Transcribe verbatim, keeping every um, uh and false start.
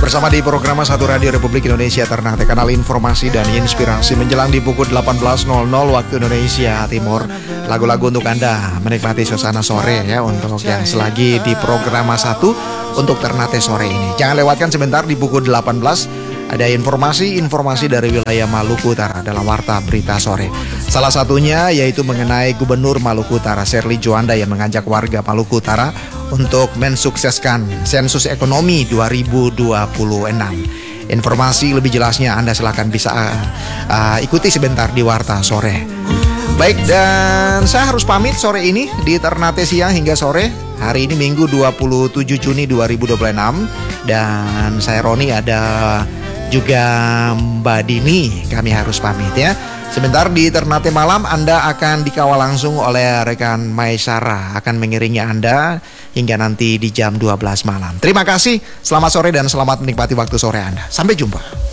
bersama di program satu Radio Republik Indonesia Ternate, kanal informasi dan inspirasi menjelang di pukul delapan belas nol nol waktu Indonesia Timur. Lagu-lagu untuk Anda menikmati suasana sore ya, untuk yang selagi di program satu untuk Ternate sore ini. Jangan lewatkan sebentar di pukul delapan belas ada informasi-informasi dari wilayah Maluku Utara dalam Warta Berita Sore. Salah satunya yaitu mengenai Gubernur Maluku Utara Sherly Juanda yang mengajak warga Maluku Utara untuk mensukseskan sensus ekonomi dua ribu dua puluh enam. Informasi lebih jelasnya Anda silakan bisa uh, uh, ikuti sebentar di Warta Sore. Baik, dan saya harus pamit sore ini di Ternate siang hingga sore. Hari ini Minggu dua puluh tujuh Juni dua ribu dua puluh enam. Dan saya Roni, ada juga Mbak Dini. Kami harus pamit ya. Sebentar di Ternate Malam Anda akan dikawal langsung oleh rekan Maisara, akan mengiringi Anda hingga nanti di jam dua belas malam. Terima kasih, selamat sore dan selamat menikmati waktu sore Anda. Sampai jumpa.